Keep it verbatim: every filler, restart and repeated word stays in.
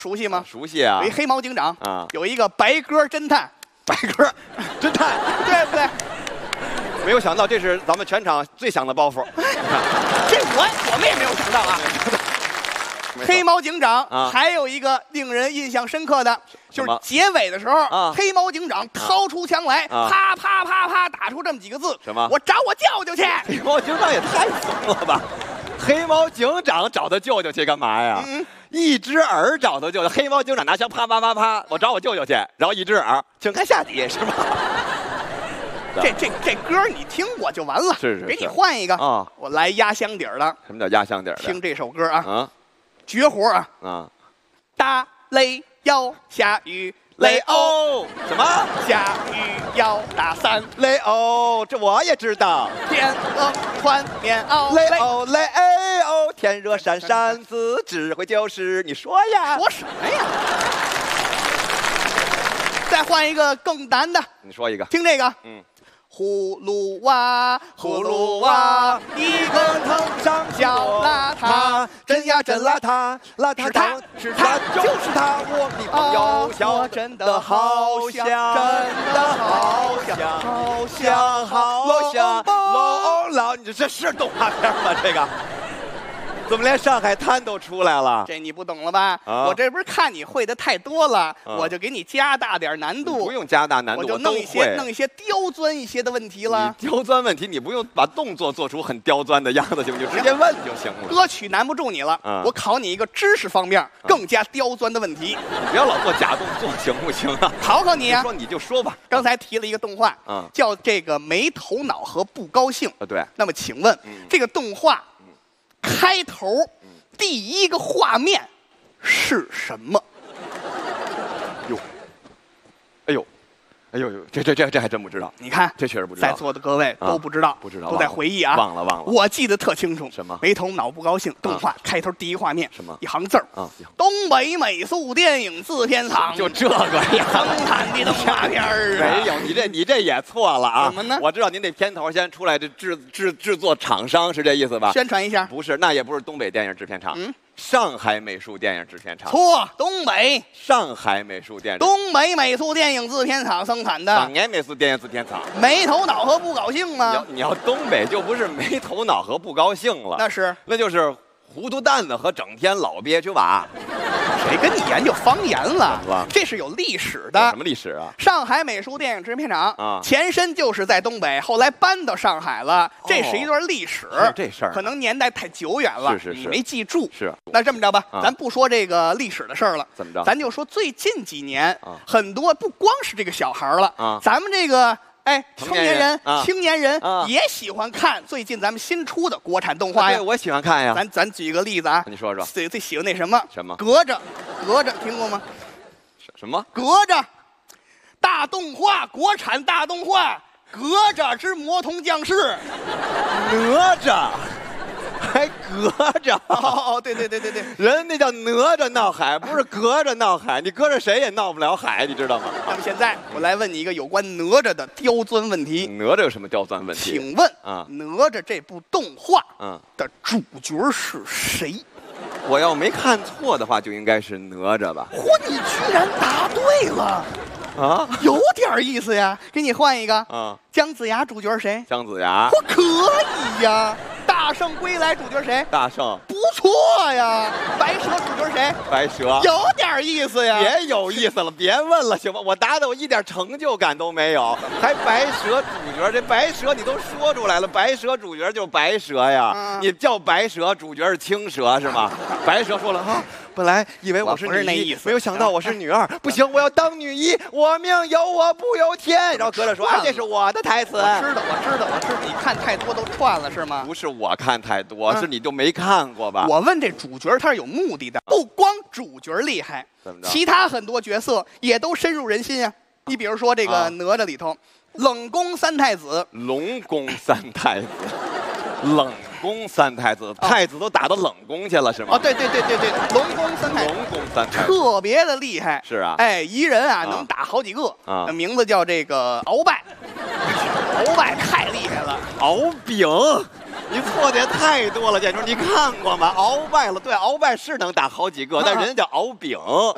熟悉吗？ 熟悉啊。 有一黑猫警长啊， 有一个白鸽侦探， 白鸽侦探， 对不对？ 没有想到这是咱们全场最响的包袱。 这我我们也没有想到啊。黑猫警长、啊、还有一个令人印象深刻的，就是结尾的时候，啊、黑猫警长掏出枪来，啊、啪啪啪啪打出这么几个字： 什么？ 我找我舅舅去。 黑猫警长也太怂了吧！黑猫警长找他舅舅去干嘛呀？嗯、一只耳找他舅舅，黑猫警长拿枪啪啪啪啪，我找我舅舅去，然后一只耳，请看下集是吧？ 这这这歌你听过就完了， 是是， 给你换一个啊！我来压箱底儿了。 什么叫压箱底儿？ 听这首歌啊， 啊， 绝活啊！ 啊， 打雷要下雨，雷欧什么？ 下雨要打伞， 雷欧，这我也知道。 天冷穿棉袄， 雷欧雷欧，天热扇扇子，智慧就是你说呀？ 说什么呀？再换一个更难的， 你说一个， 听这个， 嗯。 葫芦娃，葫芦娃，一个藤上小邋遢，真呀真邋遢，邋遢他，是他，就是他，我的朋友小，真的好像，真的好像，好像，好像， 龙老，你这是动画片吗？这个。怎么连上海滩都出来了？ 这你不懂了吧？ 啊、 我这不是看你会的太多了，啊、我就给你加大点难度。 不用加大难度， 我就弄一些弄一些刁钻一些的问题了。 刁钻问题，你不用把动作做出很刁钻的样子，行不行？直接问就行了。 歌曲难不住你了，啊、我考你一个知识方面更加刁钻的问题。 你不要老做假动作，行不行啊？ 考考你啊！ 你说你就说吧。 刚才提了一个动画， 嗯， 叫这个没头脑和不高兴。 啊，对。 那么请问， 嗯、 这个动画开头？第一个画面是什么？ 哟，哎呦，哎呦呦，这这这这还真不知道。 你看， 这确实不知道。 在座的各位都不知道， 不知道， 都在回忆啊。 忘了忘了， 我记得特清楚。 什么？ 没头脑不高兴。动画开头第一画面什么？ 一行字儿啊，东北美术电影制片厂。 就这个呀， 生产的动画片儿啊。 没有，你这你这也错了啊。 怎么呢？ 我知道您得片头先出来，这制制制作厂商是这意思吧？ 宣传一下。 不是，那也不是东北电影制片厂。嗯。上海美术电影制片厂错，东北上海美术电影东北美术电影制片厂生产的。 当年美术电影制片厂没头脑和不高兴吗？ 你要你要东北就不是没头脑和不高兴了， 那是那就是糊涂蛋子和整天老憋屈娃。 谁跟你研究方言了？这是有历史的。 什么历史啊？ 上海美术电影制片厂啊， 前身就是在东北，后来搬到上海了。这是一段历史。 哦、这事儿可能年代太久远了， 是是是， 你没记住。 是。 那这么着吧， 啊、 咱不说这个历史的事儿了。 怎么着？ 咱就说最近几年， 啊、 很多不光是这个小孩了， 啊， 咱们这个。哎，成年人、 啊、 青年人、 啊、 也喜欢看最近咱们新出的国产动画呀。 对，我喜欢看呀。 咱咱举个例子啊， 你说说。 最最喜欢那什么？ 什么？ 隔着，隔着，听过吗？ 什么？ 隔着，大动画，国产大动画，隔着之魔童降世。 哪吒。还隔着哦哦，对对对对对， 人那叫哪吒闹海，不是隔着闹海。你搁着谁也闹不了海，你知道吗？ 那么现在我来问你一个有关哪吒的刁钻问题。 哪吒有什么刁钻问题？ 请问啊， 哪吒这部动画嗯的主角是谁？ 我要没看错的话，就应该是哪吒吧？ 嚯，你居然答对了！ 啊， 有点意思呀，给你换一个啊。 姜子牙主角谁？ 姜子牙。 我可以呀。大圣归来主角谁？ 大圣。 不错呀。白蛇主角谁？ 白蛇。 有点意思呀。 别有意思了，别问了，行吗？我答的我一点成就感都没有，还白蛇主角？这白蛇你都说出来了，白蛇主角就是白蛇呀。嗯、你叫白蛇，主角是青蛇是吗？白蛇说了啊。本来以为我是女一，没有想到我是女二，不行，我要当女一，我命由我不由天。然后隔着说，啊，这是我的台词。 我知道，我知道，我知道，你看太多都串了是吗？ 不是我看太多，是你就没看过吧？ 我问这主角他是有目的的，不光主角厉害， 怎么着？ 其他很多角色也都深入人心啊。你比如说这个哪吒里头，冷宫三太子， 龙宫三太子，冷。宫三太子，太子都打到冷宫去了是吗？ 哦，对对对对对，龙宫三太子， 龙宫三太子特别的厉害。 是啊， 哎，一人啊能打好几个啊，名字叫这个鳌拜，鳌拜太厉害了。 鳌饼，你错的也太多了，建叔，你看过吗？鳌拜了，对，鳌拜是能打好几个，但人家叫鳌饼。